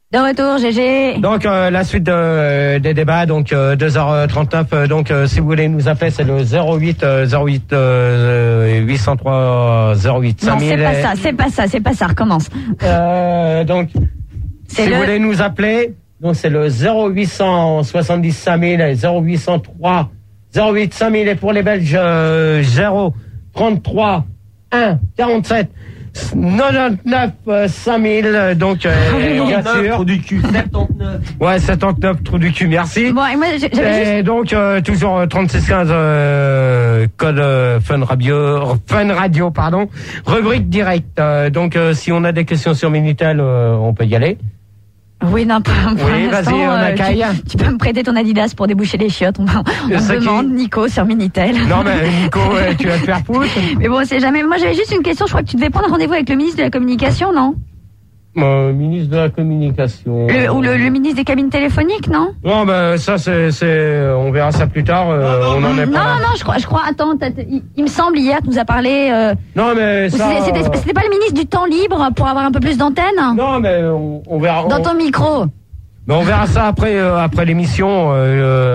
De retour, GG. Donc la suite des débats, donc 2h39. Donc si vous voulez nous appeler, c'est le 08 803 08 5000. Non, c'est pas ça. Recommence. Donc si vous voulez nous appeler, donc c'est le 0870 5000 et 0803 08 5000 et pour les Belges 033 1 47 99 5000 donc bien sûr trou du cul 79. Ouais, 79 trou du cul, merci. Bon, et moi j'avais juste... donc toujours 3615 code Fun Radio pardon, rubrique directe. Donc si on a des questions sur Minitel, on peut y aller. Oui, non, pour oui, l'instant, vas-y, on accueille. Tu peux me prêter ton Adidas pour déboucher les chiottes. On demande Nico sur Minitel. Non, mais Nico, tu vas te faire foutre. Mais bon, c'est jamais. Moi, j'avais juste une question. Je crois que tu devais prendre rendez-vous avec le ministre de la Communication, non? Ministre de la Communication. Ou le ministre des cabines téléphoniques, non? Non, ben ça, on verra ça plus tard. On en est pas. Non, je crois. Attends, il me semble hier, tu nous as parlé. Non, mais ça. C'était pas le ministre du temps libre pour avoir un peu plus d'antenne? Non, mais on verra. Dans ton micro. Mais on verra ça après l'émission.